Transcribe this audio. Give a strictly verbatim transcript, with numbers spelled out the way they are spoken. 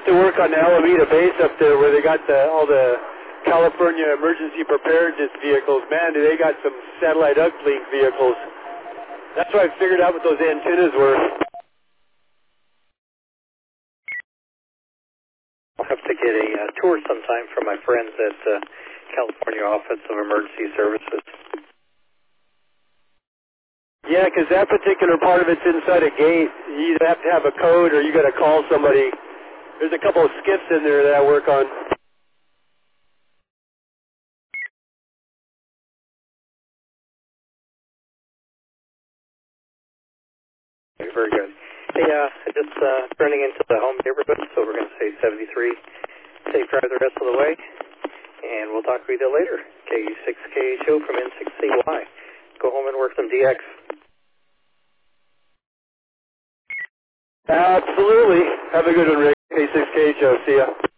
used to work on the Alameda base up there where they got the, all the California emergency preparedness vehicles. Man, do they got some satellite uplink vehicles. That's why I figured out what those antennas were. I'll have to get a uh, tour sometime from my friends at the uh, California Office of Emergency Services. Yeah, because that particular part of it's inside a gate. You either have to have a code or you got to call somebody. There's a couple of skips in there that I work on. Very good. Hey, uh, just uh, turning into the home neighborhood, so we're going to say seventy-three. Safe drive the rest of the way, and we'll talk with you later. K U six K H O from N six C Y. Go home and work some D X. Absolutely. Have a good one, Rick. K six K H O. See ya.